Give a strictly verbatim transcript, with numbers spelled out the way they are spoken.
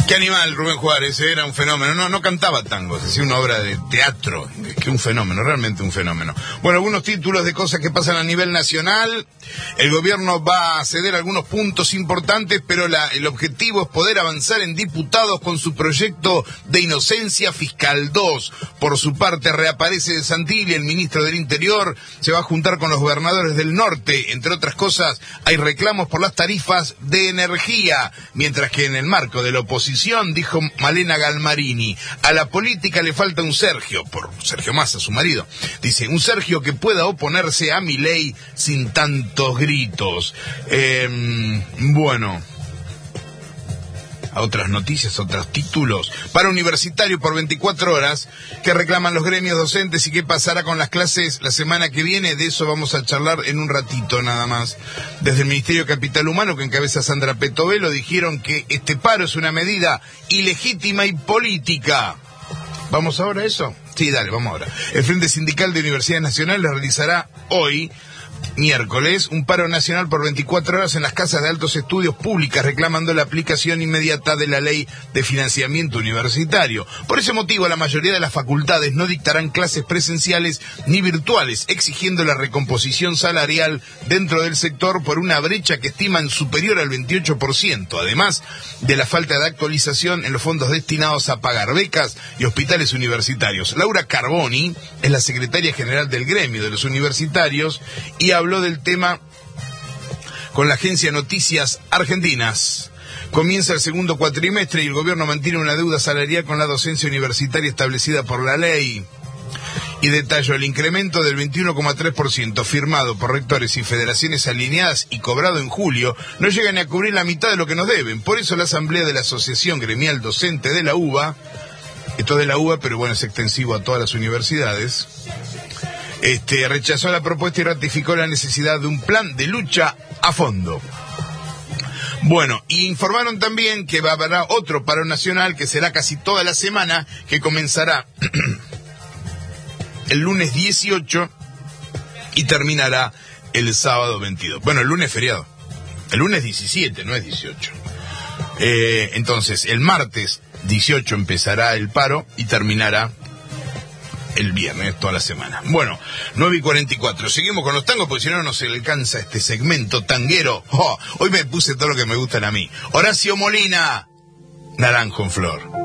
Qué animal, Rubén Juárez, era un fenómeno. No, no cantaba tangos, hacía una obra de teatro. Es que un fenómeno, realmente un fenómeno. Bueno, algunos títulos de cosas que pasan a nivel nacional. El gobierno va a ceder algunos puntos importantes, pero la, el objetivo es poder avanzar en diputados con su proyecto de inocencia fiscal dos. Por su parte, reaparece de Santilli, el ministro del Interior se va a juntar con los gobernadores del norte. Entre otras cosas, hay reclamos por las tarifas de energía, mientras que en el marco de la oposición, dijo Malena Galmarini, a la política le falta un Sergio, por Sergio Massa, su marido, dice, un Sergio que pueda oponerse a Milei sin tantos gritos. Eh, bueno... A otras noticias, otros títulos. Para universitario por veinticuatro horas, que reclaman los gremios docentes y qué pasará con las clases la semana que viene. De eso vamos a charlar en un ratito nada más. Desde el Ministerio de Capital Humano, que encabeza Sandra Petovelo, dijeron que este paro es una medida ilegítima y política. ¿Vamos ahora a eso? Sí, dale, vamos ahora. El Frente Sindical de Universidades Nacionales realizará hoy, miércoles, un paro nacional por veinticuatro horas en las casas de altos estudios públicas, reclamando la aplicación inmediata de la ley de financiamiento universitario. Por ese motivo, la mayoría de las facultades no dictarán clases presenciales ni virtuales, exigiendo la recomposición salarial dentro del sector por una brecha que estiman superior al veintiocho por ciento, además de la falta de actualización en los fondos destinados a pagar becas y hospitales universitarios. Laura Carboni es la secretaria general del gremio de los universitarios y habló del tema con la agencia Noticias Argentinas. Comienza el segundo cuatrimestre y el gobierno mantiene una deuda salarial con la docencia universitaria establecida por la ley. Y detalló el incremento del veintiuno coma tres por ciento firmado por rectores y federaciones alineadas y cobrado en julio no llega ni a cubrir la mitad de lo que nos deben. Por eso la asamblea de la Asociación Gremial Docente de la UBA, esto es de la UBA, pero bueno, es extensivo a todas las universidades, Este, rechazó la propuesta y ratificó la necesidad de un plan de lucha a fondo. Bueno, y informaron también que va a haber otro paro nacional que será casi toda la semana, que comenzará el lunes dieciocho y terminará el sábado veintidós. Bueno, el lunes feriado. El lunes diecisiete, no es dieciocho. Eh, entonces, el martes dieciocho empezará el paro y terminará el viernes, toda la semana. Bueno, nueve y cuarenta y cuatro. Seguimos con los tangos porque si no, no se le alcanza este segmento tanguero. Oh, hoy me puse todo lo que me gustan a mí. Horacio Molina, Naranjo en Flor.